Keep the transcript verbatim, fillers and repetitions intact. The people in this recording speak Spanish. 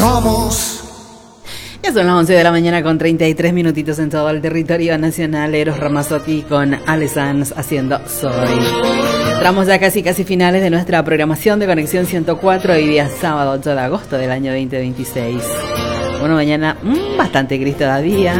Somos. Ya son las once de la mañana con treinta y tres minutitos en todo el territorio nacional. Eros Ramazzotti con Ale Sanz haciendo Soy. Entramos ya casi casi finales de nuestra programación de Conexión ciento cuatro y día sábado ocho de agosto del año veinte veintiséis. Bueno, mañana mmm, bastante gris todavía.